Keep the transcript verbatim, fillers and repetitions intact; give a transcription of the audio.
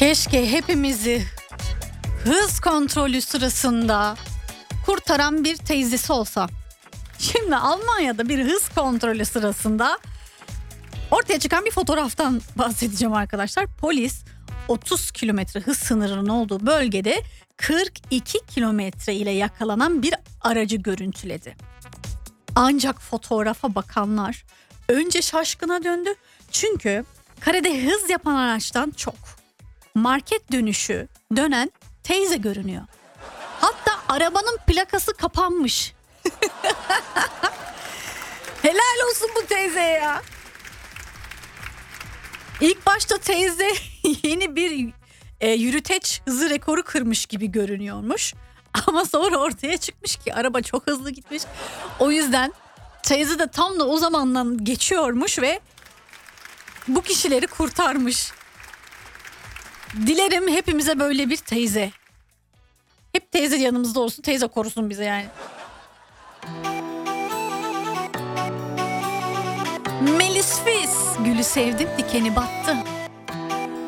Keşke hepimizi hız kontrolü sırasında kurtaran bir teyzesi olsa. Şimdi Almanya'da bir hız kontrolü sırasında ortaya çıkan bir fotoğraftan bahsedeceğim arkadaşlar. Polis otuz kilometre hız sınırının olduğu bölgede kırk iki kilometre ile yakalanan bir aracı görüntüledi. Ancak fotoğrafa bakanlar önce şaşkına döndü. Çünkü karede hız yapan araçtan çok market dönüşü dönen teyze görünüyor. Hatta arabanın plakası kapanmış. Helal olsun bu teyzeye ya. İlk başta teyze yeni bir e, yürüteç hızı rekoru kırmış gibi görünüyormuş. Ama sonra ortaya çıkmış ki araba çok hızlı gitmiş. O yüzden teyze de tam da o zamandan geçiyormuş ve bu kişileri kurtarmış. Dilerim hepimize böyle bir teyze. Hep teyze yanımızda olsun, teyze korusun bize yani. Melis Fis, gülü sevdim dikeni battı.